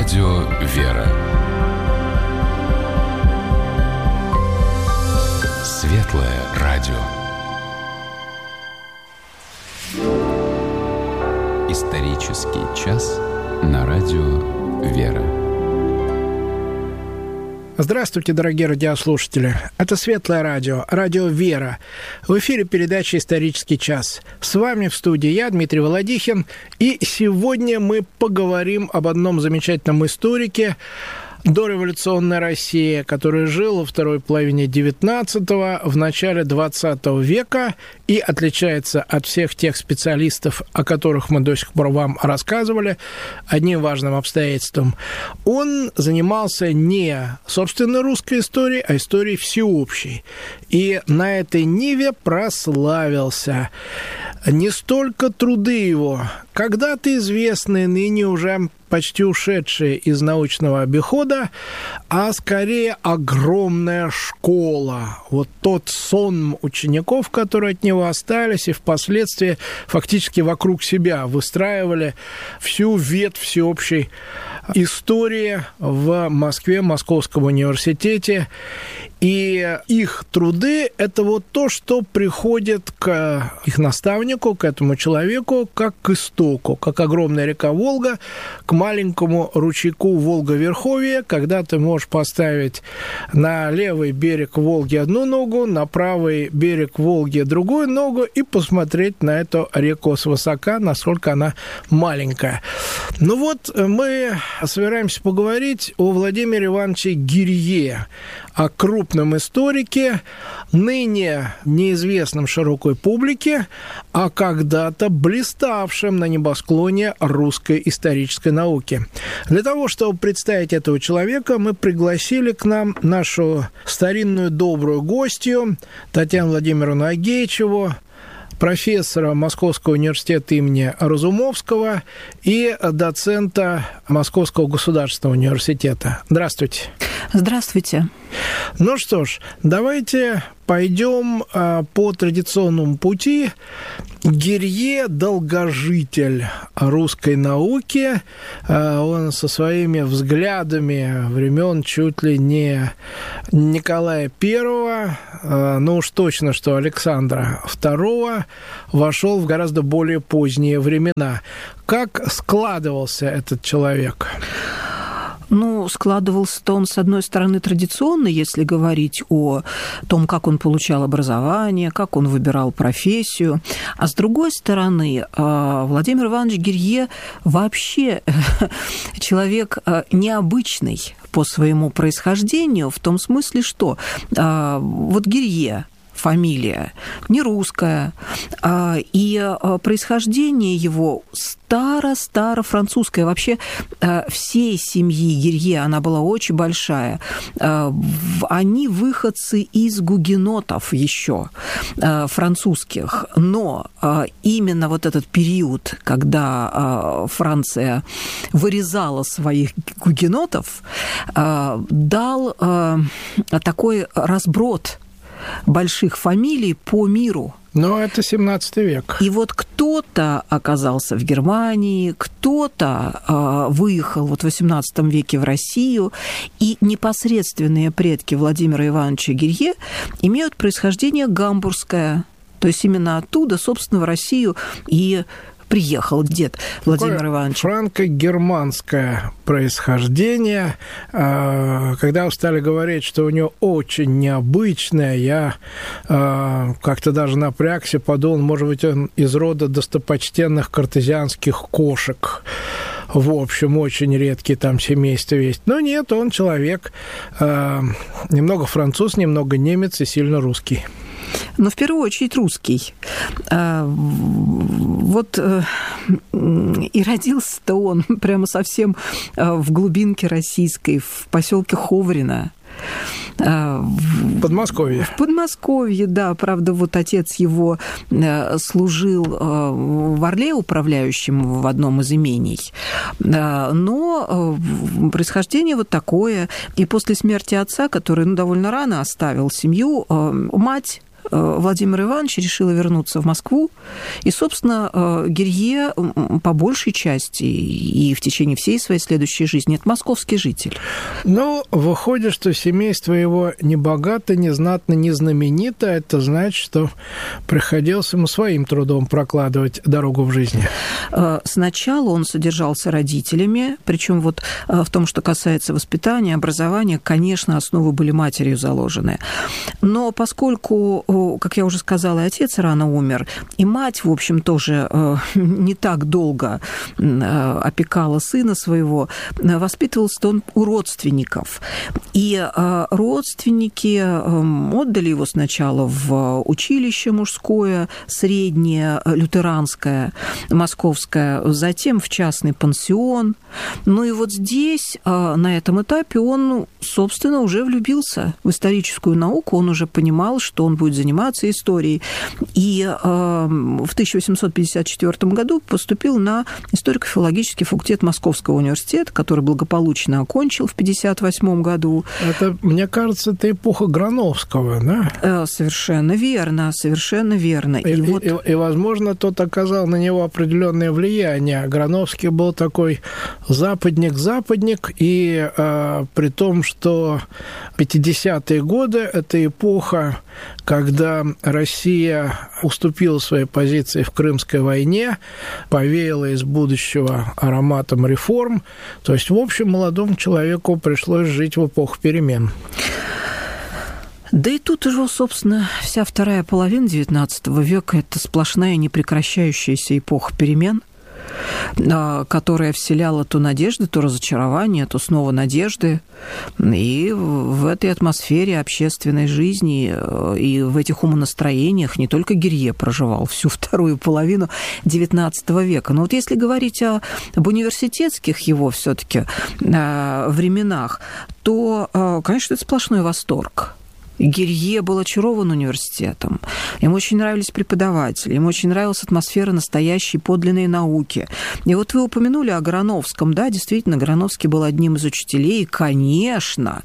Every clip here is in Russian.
Радио «Вера». Светлое радио. Исторический час на радио «Вера». Здравствуйте, дорогие радиослушатели. Это Светлое радио, радио «Вера». В эфире передача «Исторический час». С вами в студии я, Дмитрий Володихин. И сегодня мы поговорим об одном замечательном историке дореволюционной России, который жил во второй половине XIX, в начале XX века и отличается от всех тех специалистов, о которых мы до сих пор вам рассказывали, одним важным обстоятельством. Он занимался не собственной русской историей, а историей всеобщей. И на этой ниве прославился. Не столько труды его, когда-то известные, ныне уже почти ушедшие из научного обихода, а скорее огромная школа. Вот тот сон учеников, которые от него остались и впоследствии фактически вокруг себя выстраивали всю ветвь всеобщей истории в Москве, Московском университете. И их труды – это вот то, что приходит к их наставнику, к этому человеку, как к истоку, как огромная река Волга, к маленькому ручейку Волга-Верховья, когда ты можешь поставить на левый берег Волги одну ногу, на правый берег Волги другую ногу и посмотреть на эту реку свысока, насколько она маленькая. Ну вот мы собираемся поговорить о Владимире Ивановиче Гирье, о крупном историке, ныне неизвестном широкой публике, а когда-то блиставшем на небосклоне русской исторической науки. Для того, чтобы представить этого человека, мы пригласили к нам нашу старинную добрую гостью Татьяну Владимировну Агеичеву, профессора Московского университета имени Разумовского и доцента Московского государственного университета. Здравствуйте. Здравствуйте. Ну что ж, давайте пойдем по традиционному пути. Гирье – долгожитель русской науки. Он со своими взглядами времен чуть ли не Николая I, ну уж точно, что Александра II, вошел в гораздо более поздние времена. Как складывался этот человек? Ну, складывался-то он, с одной стороны, традиционно, если говорить о том, как он получал образование, как он выбирал профессию. А с другой стороны, Владимир Иванович Гирье вообще человек необычный по своему происхождению, в том смысле, что вот Гирье, фамилия не русская, и происхождение его старо-французское. Вообще всей семьи Гирье, она была очень большая. Они выходцы из гугенотов еще французских. Но именно вот этот период, когда Франция вырезала своих гугенотов, дал такой разброд больших фамилий по миру. Но это 17 век. И вот кто-то оказался в Германии, кто-то выехал вот в 18 веке в Россию, и непосредственные предки Владимира Ивановича Гирье имеют происхождение гамбургское. То есть именно оттуда, собственно, в Россию и приехал дед Владимира Ивановича. Франко-германское происхождение. Когда стали говорить, что у него очень необычное, я как-то даже напрягся, подумал, может быть, он из рода достопочтенных картезианских кошек. В общем, очень редкий там семейство есть. Но нет, он человек немного француз, немного немец и сильно русский. Но в первую очередь русский. Вот и родился-то он прямо совсем в глубинке российской, в поселке Ховрино. В Подмосковье. В Подмосковье, да. Правда, вот отец его служил в Орле управляющим в одном из имений. Но происхождение вот такое. И после смерти отца, который довольно рано оставил семью, мать Владимир Иванович решил вернуться в Москву, и, собственно, Гирье по большей части и в течение всей своей следующей жизни – это московский житель. Ну, выходит, что семейство его не богато, не знатно, не знаменито. Это значит, что приходилось ему своим трудом прокладывать дорогу в жизни. Сначала он содержался родителями, причем вот в том, что касается воспитания, образования, конечно, основы были матерью заложены. Но поскольку, как я уже сказала, и отец рано умер, и мать, в общем, тоже не так долго опекала сына своего, воспитывался он у родственников. И родственники отдали его сначала в училище мужское, среднее, лютеранское, московское, затем в частный пансион. Ну и вот здесь, на этом этапе, он, собственно, уже влюбился в историческую науку, он уже понимал, что он будет заниматься историей. И в 1854 году поступил на историко-филологический факультет Московского университета, который благополучно окончил в 1958 году. Это, мне кажется, это эпоха Грановского, да? Совершенно верно, совершенно верно. И, возможно, тот оказал на него определенное влияние. Грановский был такой западник, и при том, что 50-е годы – это эпоха, когда Россия уступила свои позиции в Крымской войне, повеяла из будущего ароматом реформ. То есть, в общем, молодому человеку пришлось жить в эпоху перемен. Да и тут уже, собственно, вся вторая половина XIX века – это сплошная непрекращающаяся эпоха перемен, которая вселяла то надежды, то разочарование, то снова надежды. И в этой атмосфере общественной жизни и в этих умонастроениях не только Гирье проживал всю вторую половину XIX века. Но вот если говорить об университетских его все-таки временах, то, конечно, это сплошной восторг. Гирье был очарован университетом. Ему очень нравились преподаватели, ему очень нравилась атмосфера настоящей подлинной науки. И вот вы упомянули о Грановском. Да, действительно, Грановский был одним из учителей. И, конечно,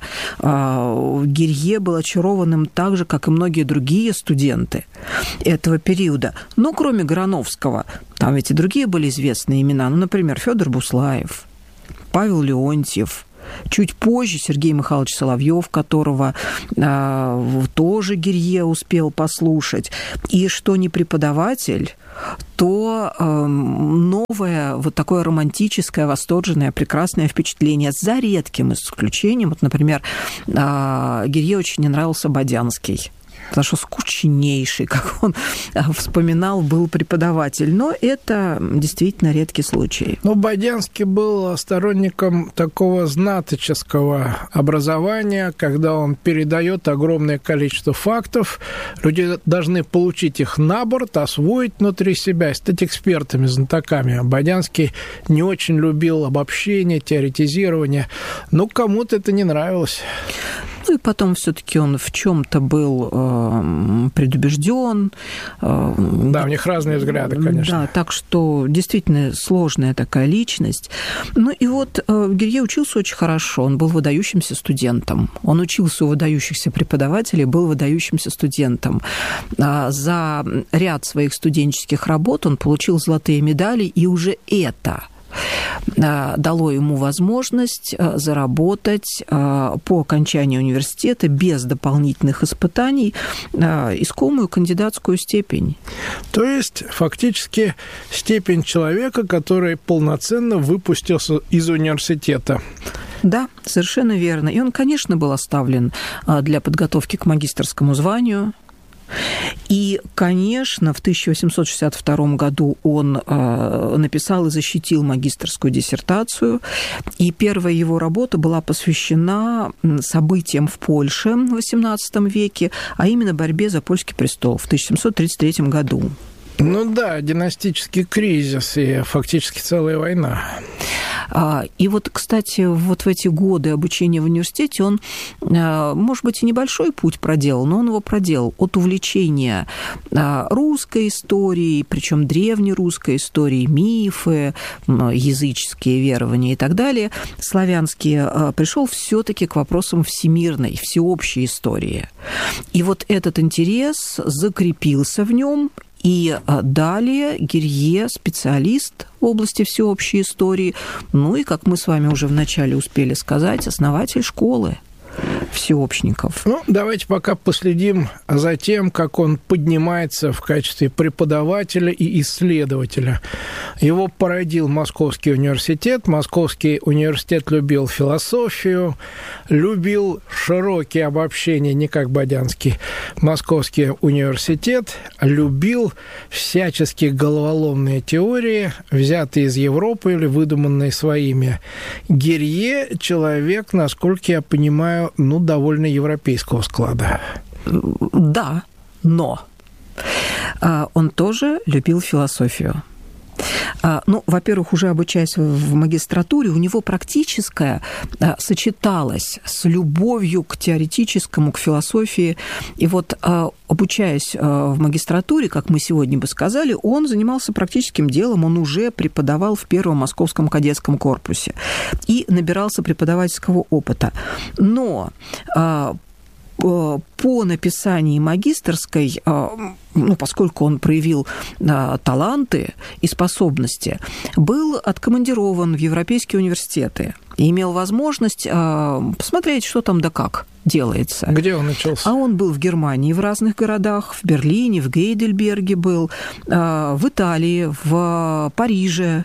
Гирье был очарованным так же, как и многие другие студенты этого периода. Но кроме Грановского, там ведь и другие были известные имена. Ну, например, Федор Буслаев, Павел Леонтьев. Чуть позже Сергей Михайлович Соловьев, которого тоже Гирье успел послушать. И что не преподаватель, то новое, вот такое романтическое, восторженное, прекрасное впечатление, за редким исключением. Вот, например, Гирье очень не нравился Бодянский, потому что скучнейший, как он вспоминал, был преподаватель. Но это действительно редкий случай. Ну, Бодянский был сторонником такого знаточеского образования, когда он передает огромное количество фактов. Люди должны получить их на борт, освоить внутри себя, стать экспертами, знатоками. Бодянский не очень любил обобщение, теоретизирование. Ну, кому-то это не нравилось. Ну и потом все-таки он в чем-то был предубежден. Да, у них разные взгляды, конечно. Да, так что действительно сложная такая личность. Ну и вот Гирье учился очень хорошо, он был выдающимся студентом. Он учился у выдающихся преподавателей, был выдающимся студентом. За ряд своих студенческих работ он получил золотые медали, и уже это дало ему возможность заработать по окончании университета без дополнительных испытаний искомую кандидатскую степень. То есть, фактически, степень человека, который полноценно выпустился из университета. Да, совершенно верно. И он, конечно, был оставлен для подготовки к магистерскому званию. И, конечно, в 1862 году он написал и защитил магистерскую диссертацию, и первая его работа была посвящена событиям в Польше в XVIII веке, а именно борьбе за польский престол в 1733 году. Ну да, династический кризис и фактически целая война. И вот, кстати, вот в эти годы обучения в университете он, может быть, и небольшой путь проделал, но он его проделал от увлечения русской историей, причем древнерусской историей, мифы, языческие верования и так далее, славянские, пришел все-таки к вопросам всемирной, всеобщей истории. И вот этот интерес закрепился в нем. И далее Гирье специалист в области всеобщей истории, ну и, как мы с вами уже вначале успели сказать, основатель школы всеобщников. Ну, давайте пока последим за тем, как он поднимается в качестве преподавателя и исследователя. Его породил Московский университет. Московский университет любил философию, любил широкие обобщения, не как Бодянский. Московский университет любил всяческие головоломные теории, взятые из Европы или выдуманные своими. Гирье – человек, насколько я понимаю, довольно европейского склада. Да, но он тоже любил философию. Ну, во-первых, уже обучаясь в магистратуре, у него практическое сочеталось с любовью к теоретическому, к философии. И вот, обучаясь в магистратуре, как мы сегодня бы сказали, он занимался практическим делом, он уже преподавал в Первом Московском кадетском корпусе и набирался преподавательского опыта. Но по написании магистерской, поскольку он проявил таланты и способности, был откомандирован в европейские университеты и имел возможность посмотреть, что там да как делается. Где он учился? А он был в Германии в разных городах, в Берлине, в Гейдельберге был, в Италии, в Париже.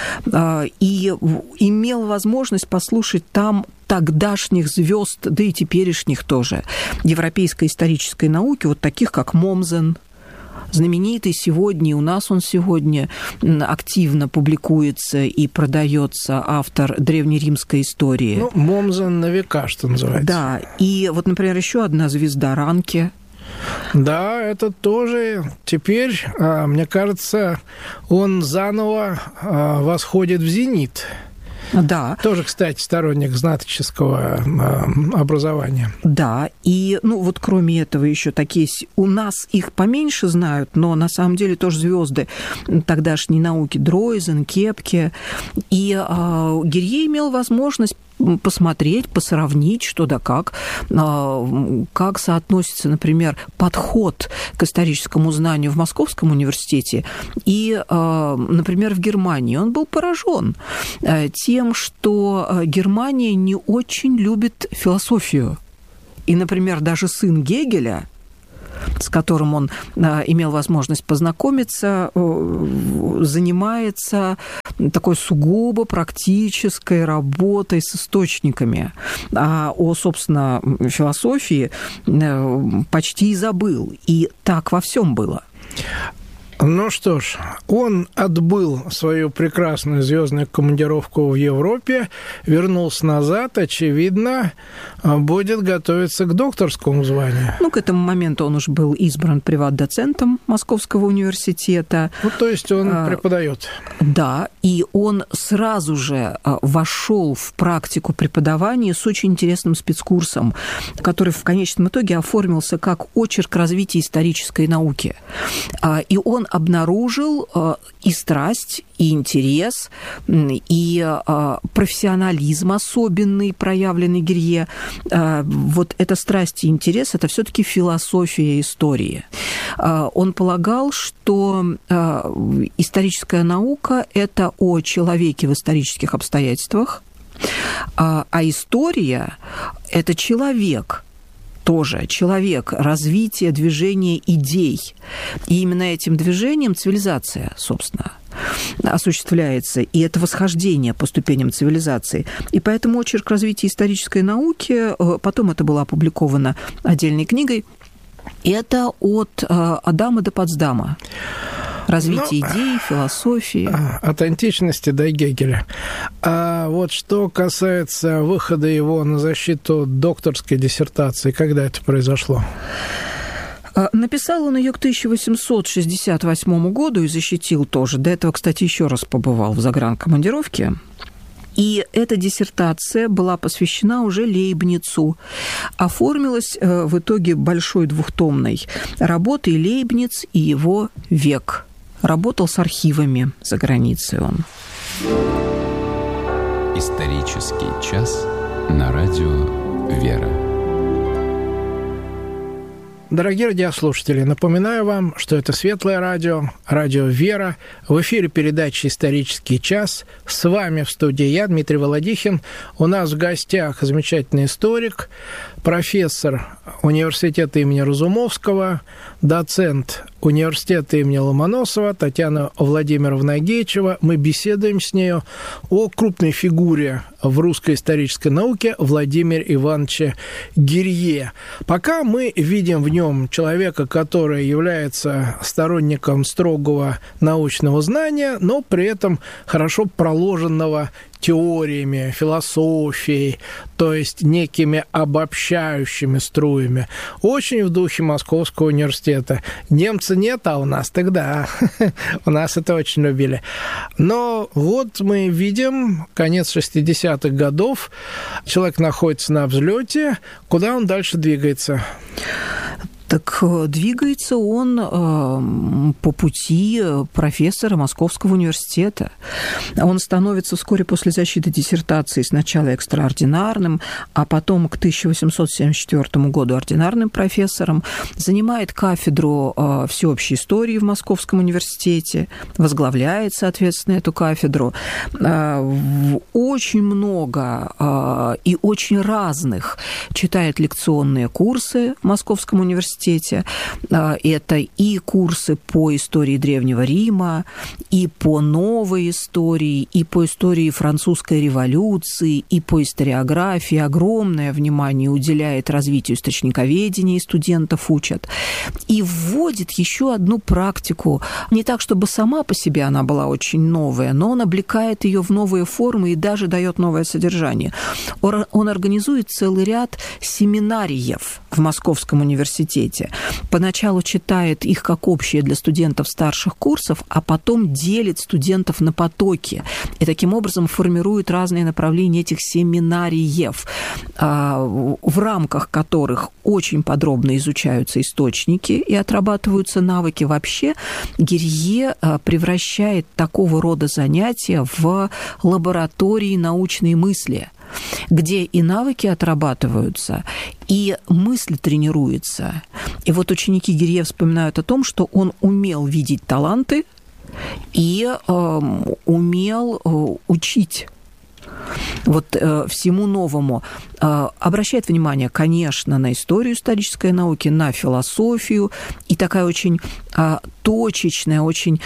И имел возможность послушать там тогдашних звезд, да и теперешних тоже, европейской исторической науки, вот таких, как Момзен, знаменитый сегодня, у нас он сегодня активно публикуется и продается, автор древнеримской истории. Момзен на века, что называется. Да, и вот, например, еще одна звезда Ранке. Да, это тоже теперь, мне кажется, он заново восходит в зенит. Да. Тоже, кстати, сторонник знаточеского образования. Да, и, вот кроме этого еще такие... У нас их поменьше знают, но на самом деле тоже звезды тогдашней науки. Дройзен, Кепке. И Гирье имел возможность посмотреть, посравнить, что да как соотносится, например, подход к историческому знанию в Московском университете и, например, в Германии. Он был поражен тем, что Германия не очень любит философию. И, например, даже сын Гегеля, с которым он имел возможность познакомиться, занимается такой сугубо практической работой с источниками. А собственно, философии почти и забыл. И так во всем было. Ну что ж, он отбыл свою прекрасную звездную командировку в Европе, вернулся назад, очевидно, будет готовиться к докторскому званию. К этому моменту он уже был избран приват-доцентом Московского университета. То есть он преподает. Да, и он сразу же вошел в практику преподавания с очень интересным спецкурсом, который в конечном итоге оформился как очерк развития исторической науки. И он обнаружил и страсть, и интерес, и профессионализм особенный, проявленный Гирье. Вот эта страсть и интерес – это все-таки философия истории. Он полагал, что историческая наука – это о человеке в исторических обстоятельствах, а история – это человек – тоже человек, развитие, движение идей. И именно этим движением цивилизация, собственно, осуществляется. И это восхождение по ступеням цивилизации. И поэтому очерк развития исторической науки, потом это было опубликовано отдельной книгой, это от Адама до Потсдама. Развитие идей, философии. От античности до Гегеля. А вот что касается выхода его на защиту докторской диссертации, когда это произошло? Написал он ее к 1868 году и защитил тоже. До этого, кстати, еще раз побывал в загранкомандировке. И эта диссертация была посвящена уже Лейбницу. Оформилась в итоге большой двухтомной работой «Лейбниц и его век». Работал с архивами за границей он. Исторический час на радио «Вера». Дорогие радиослушатели, напоминаю вам, что это Светлое радио, радио «Вера». В эфире передача «Исторический час». С вами в студии я, Дмитрий Володихин. У нас в гостях замечательный историк, профессор университета имени Разумовского, доцент университета имени Ломоносова Татьяна Владимировна Гейчева. Мы беседуем с нею о крупной фигуре в русской исторической науке Владимире Ивановиче Гирье. Пока мы видим в нем человека, который является сторонником строгого научного знания, но при этом хорошо проложенного теориями, философией, то есть некими обобщающими струями. Очень в духе Московского университета. Немца нет, а у нас тогда. У нас это очень любили. Но вот мы видим конец 60-х годов. Человек находится на взлете. Куда он дальше двигается? Так двигается он по пути профессора Московского университета. Он становится вскоре после защиты диссертации сначала экстраординарным, а потом к 1874 году ординарным профессором, занимает кафедру всеобщей истории в Московском университете, возглавляет, соответственно, эту кафедру. Очень много и очень разных читает лекционные курсы в Московском университете. Это и курсы по истории Древнего Рима, и по новой истории, и по истории французской революции, и по историографии. Огромное внимание уделяет развитию источниковедения, и студентов учат. И вводит еще одну практику. Не так, чтобы сама по себе она была очень новая, но он облекает ее в новые формы и даже дает новое содержание. Он организует целый ряд семинариев в Московском университете. Поначалу читает их как общие для студентов старших курсов, а потом делит студентов на потоки. И таким образом формирует разные направления этих семинариев, в рамках которых очень подробно изучаются источники и отрабатываются навыки. Вообще Гирье превращает такого рода занятия в лаборатории научной мысли, где и навыки отрабатываются, и мысль тренируется. И вот ученики Гирье вспоминают о том, что он умел видеть таланты и умел учить вот всему новому. Обращает внимание, конечно, на историю исторической науки, на философию, и такая очень точечная, очень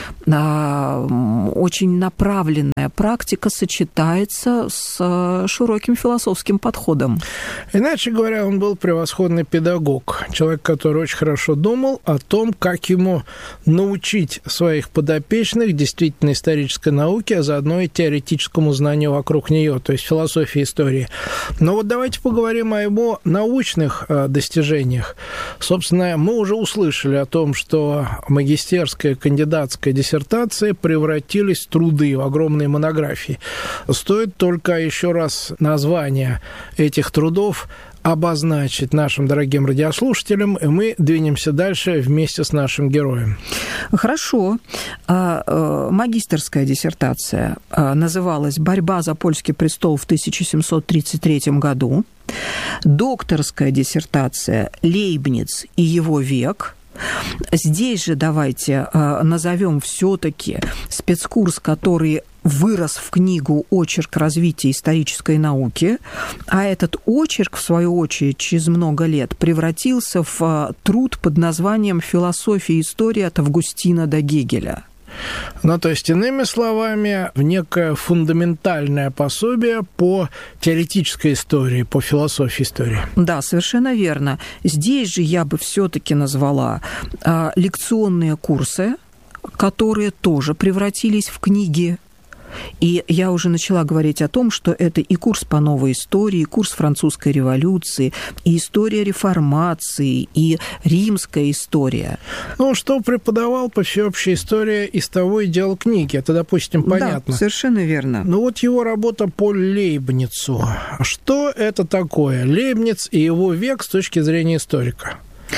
направленная практика сочетается с широким философским подходом. Иначе говоря, он был превосходный педагог, человек, который очень хорошо думал о том, как ему научить своих подопечных действительно исторической науке, а заодно и теоретическому знанию вокруг нее, то есть философии истории. Но вот давайте поговорим о его научных достижениях. Собственно, мы уже услышали о том, что магистерская, кандидатская диссертация превратились в труды, в огромные монографии. Стоит только еще раз название этих трудов обозначить нашим дорогим радиослушателям, и мы двинемся дальше вместе с нашим героем. Хорошо. Магистерская диссертация называлась «Борьба за польский престол в 1733 году». Докторская диссертация «Лейбниц и его век». Здесь же давайте назовем все-таки спецкурс, который вырос в книгу «Очерк развития исторической науки», а этот очерк, в свою очередь, через много лет превратился в труд под названием «Философия и история от Августина до Гегеля». Ну, то есть, иными словами, в некое фундаментальное пособие по теоретической истории, по философии истории. Да, совершенно верно. Здесь же я бы все-таки назвала лекционные курсы, которые тоже превратились в книги. И я уже начала говорить о том, что это и курс по новой истории, и курс французской революции, и история реформации, и римская история. Ну, что преподавал по всеобщей истории, из того и делал книги. Это, допустим, понятно. Да, совершенно верно. Ну, вот его работа по Лейбницу. Что это такое? Лейбниц и его век с точки зрения историка.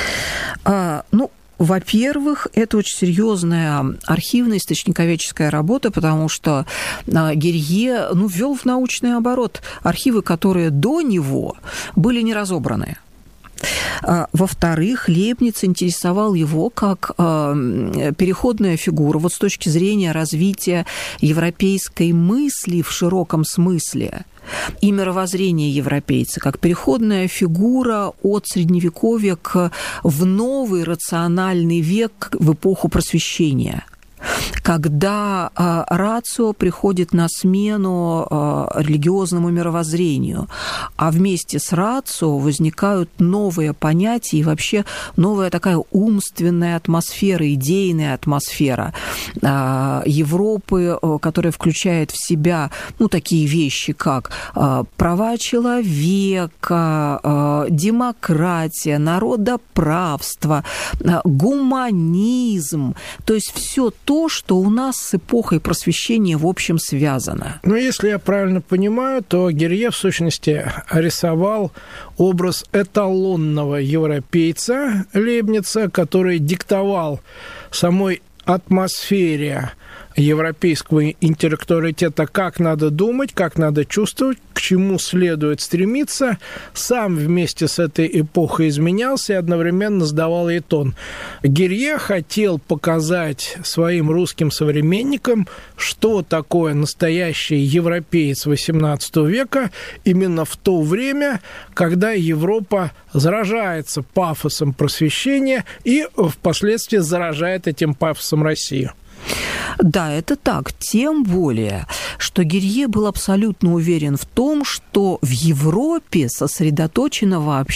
Во-первых, это очень серьезная архивная источниковедческая работа, потому что Гирье ввел в научный оборот архивы, которые до него были не разобраны. Во-вторых, Лейбниц интересовал его как переходная фигура вот с точки зрения развития европейской мысли в широком смысле и мировоззрения европейца, как переходная фигура от Средневековья в новый рациональный век, в эпоху Просвещения, когда рацио приходит на смену религиозному мировоззрению, а вместе с рацио возникают новые понятия и вообще новая такая умственная атмосфера, идейная атмосфера Европы, которая включает в себя такие вещи, как права человека, демократия, народоправство, гуманизм, то есть все то, что у нас с эпохой Просвещения в общем связано. Но если я правильно понимаю, то Гирье в сущности рисовал образ эталонного европейца Лейбница, который диктовал самой атмосфере европейского интеллектуалитета, как надо думать, как надо чувствовать, к чему следует стремиться, сам вместе с этой эпохой изменялся и одновременно сдавал ей тон. Гирье хотел показать своим русским современникам, что такое настоящий европеец XVIII века именно в то время, когда Европа заражается пафосом просвещения и впоследствии заражает этим пафосом Россию. Да, это так. Тем более, что Гирье был абсолютно уверен в том, что в Европе сосредоточены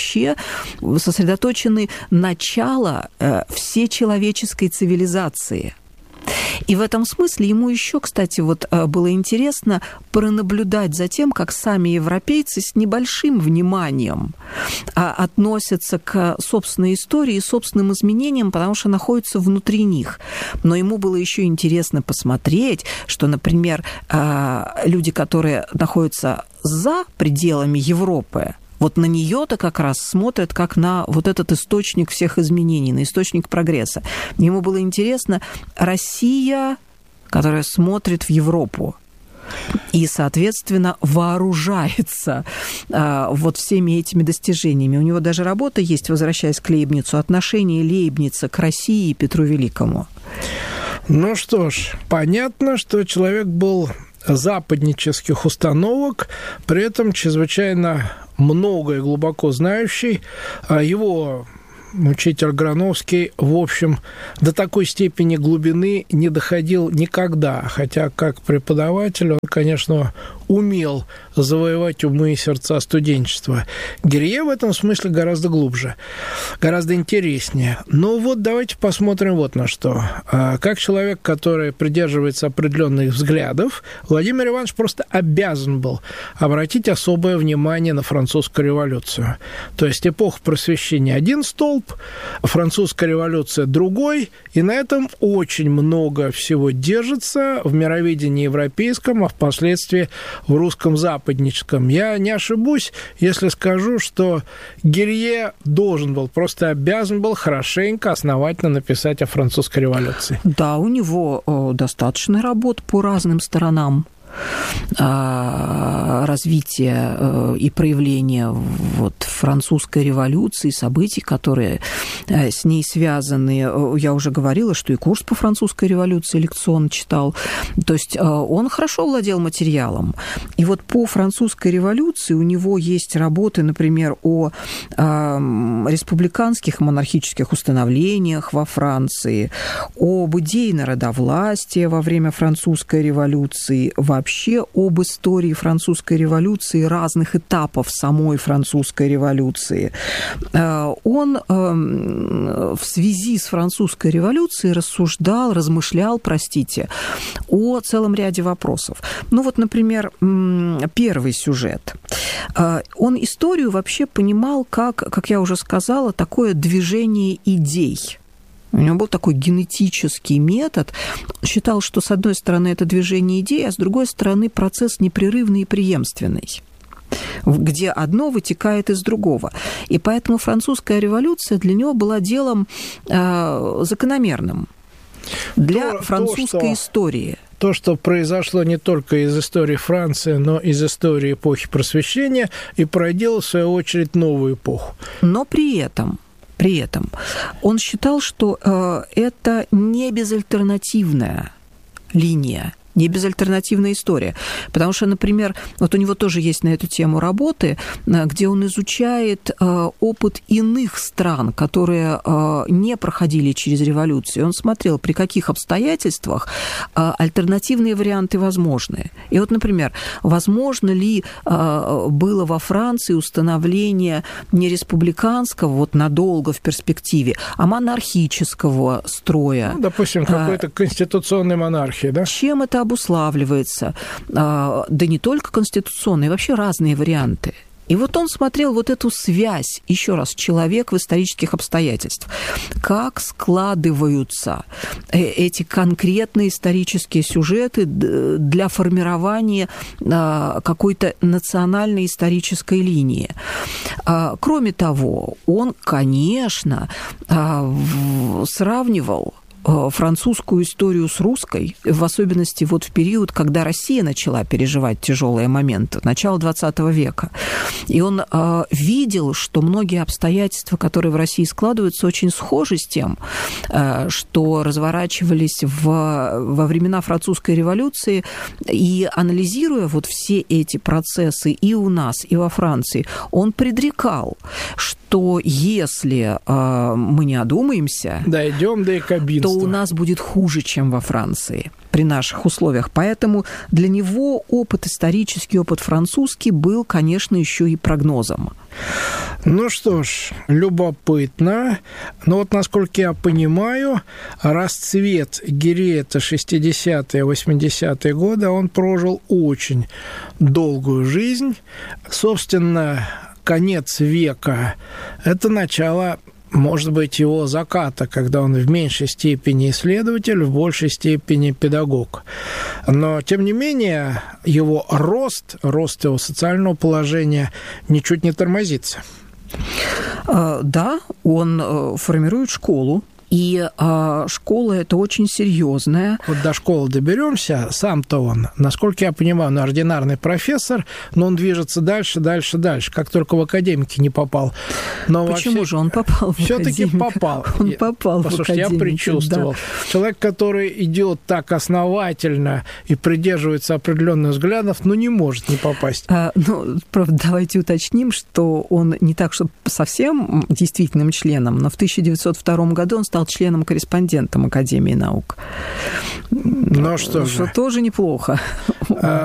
начало всечеловеческой цивилизации. И в этом смысле ему еще, кстати, было интересно пронаблюдать за тем, как сами европейцы с небольшим вниманием относятся к собственной истории и собственным изменениям, потому что находятся внутри них. Но ему было еще интересно посмотреть, что, например, люди, которые находятся за пределами Европы, вот на нее-то как раз смотрят как на вот этот источник всех изменений, на источник прогресса. Ему было интересно Россия, которая смотрит в Европу и, соответственно, вооружается всеми этими достижениями. У него даже работа есть, возвращаясь к Лейбницу, «Отношение Лейбница к России и Петру Великому». Ну что ж, понятно, что человек был западнических установок, при этом чрезвычайно много и глубоко знающий. Его учитель Грановский, в общем, до такой степени глубины не доходил никогда, хотя как преподаватель он, конечно, умел завоевать умы и сердца студенчества. Гирье в этом смысле гораздо глубже, гораздо интереснее. Но вот давайте посмотрим вот на что. Как человек, который придерживается определенных взглядов, Владимир Иванович просто обязан был обратить особое внимание на французскую революцию. То есть эпоха Просвещения – один столб, французская революция – другой, и на этом очень много всего держится в мировидении европейском, а впоследствии в русском западническом. Я не ошибусь, если скажу, что Гирье должен был, просто обязан был хорошенько, основательно написать о французской революции. Да, у него достаточно работ по разным сторонам развития и проявления французской революции, событий, которые с ней связаны. Я уже говорила, что и курс по французской революции лекционно читал. То есть он хорошо владел материалом. И по французской революции у него есть работы, например, о республиканских монархических установлениях во Франции, об идее народовластия во время французской революции, вообще об истории французской революции, разных этапов самой французской революции. Он в связи с французской революцией размышлял, о целом ряде вопросов. Ну вот, например, первый сюжет. Он историю вообще понимал как я уже сказала, такое движение идей. У него был такой генетический метод. Считал, что с одной стороны это движение идей, а с другой стороны процесс непрерывный и преемственный, где одно вытекает из другого. И поэтому французская революция для него была делом закономерным для французской истории. То, что произошло не только из истории Франции, но и из истории эпохи Просвещения, и породило, в свою очередь, новую эпоху. Но при этом он считал, что это не безальтернативная линия, не безальтернативная история. Потому что, например, вот у него тоже есть на эту тему работы, где он изучает опыт иных стран, которые не проходили через революцию. Он смотрел, при каких обстоятельствах альтернативные варианты возможны. И вот, например, возможно ли было во Франции установление не республиканского, вот надолго в перспективе, а монархического строя? Ну, допустим, какой-то конституционной монархии, да? Чем это обуславливается, да не только конституционные, вообще разные варианты. И вот он смотрел вот эту связь, еще раз, человек в исторических обстоятельствах, как складываются эти конкретные исторические сюжеты для формирования какой-то национальной исторической линии. Кроме того, он, конечно, сравнивал французскую историю с русской, в особенности вот в период, когда Россия начала переживать тяжелые моменты, начала XX века. И он видел, что многие обстоятельства, которые в России складываются, очень схожи с тем, что разворачивались во времена французской революции. И анализируя вот все эти процессы и у нас, и во Франции, он предрекал, что если мы не одумаемся, дойдем до якобинства, то у нас будет хуже, чем во Франции при наших условиях. Поэтому для него исторический опыт французский был, конечно, еще и прогнозом. Ну что ж, любопытно. Но вот, насколько я понимаю, расцвет Гириэта 60-е, 80-е годы, он прожил очень долгую жизнь. Собственно, конец века – это начало, может быть, его заката, когда он в меньшей степени исследователь, в большей степени педагог. Но, тем не менее, его рост его социального положения ничуть не тормозится. Да, он формирует школу. И школа это очень серьезная. Вот до школы доберемся. Сам-то он, насколько я понимаю, он ординарный профессор, но он движется дальше. Как только в академики не попал. Но почему же он попал в академик? Все-таки попал. Он попал в академик. Послушайте, я предчувствовал. Да. Человек, который идет так основательно и придерживается определенных взглядов, не может не попасть. Правда, давайте уточним, что он не так, что совсем действительным членом, но в 1902 году он стал членом-корреспондентом Академии наук. Ну что же. Что тоже неплохо.